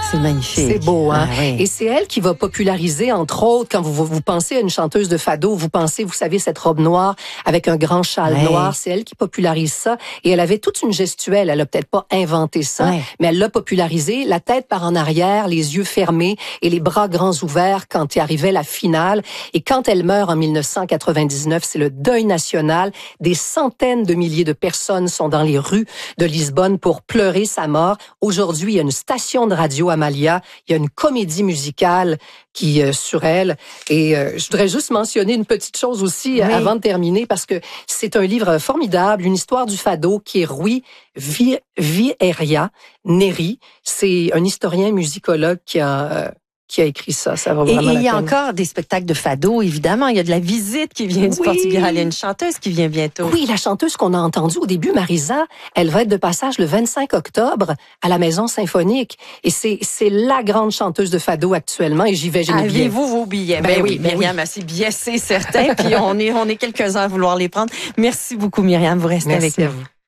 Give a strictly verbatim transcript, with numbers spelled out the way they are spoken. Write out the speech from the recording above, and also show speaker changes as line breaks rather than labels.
c'est magnifique.
C'est beau, hein?
Ah, oui.
Et c'est elle qui va populariser, entre autres, quand vous, vous, vous pensez à une chanteuse de fado, vous pensez, vous savez, cette robe noire avec un grand châle
ouais.
noir. C'est elle qui popularise ça. Et elle avait toute une gestuelle. Elle a peut-être pas inventé ça,
ouais.
mais elle l'a popularisé. La tête par en arrière, les yeux fermés et les bras grands ouverts quand il arrivait la finale. Et quand elle meurt en mille neuf cent quatre-vingt-dix-neuf, c'est le deuil national. Des centaines de milliers de personnes sont dans les rues de Lisbonne pour pleurer sa mort. Aujourd'hui, il y a une station de radio Amalia. Il y a une comédie musicale qui euh, sur elle. Et euh, je voudrais juste mentionner une petite chose aussi oui. avant de terminer, parce que c'est un livre formidable, une histoire du fado qui est Rui Vieira Neri. C'est un historien musicologue qui a... Euh, qui a écrit ça, ça va vraiment
Et il y a
peine.
encore des spectacles de fado, évidemment. Il y a de la visite qui vient du
oui.
Portugal. Il y a une chanteuse qui vient bientôt.
Oui, la chanteuse qu'on a entendue au début, Marisa, elle va être de passage le vingt-cinq octobre à la Maison Symphonique. Et c'est c'est la grande chanteuse de fado actuellement. Et j'y vais, j'ai mes billets.
Avez-vous vos billets?
Ben,
ben
oui,
oui,
ben
Myriam
oui.
a ses billets, c'est certain. Puis on est, on est quelques-uns à vouloir les prendre. Merci beaucoup, Myriam. Vous restez
Merci
avec nous.
à vous.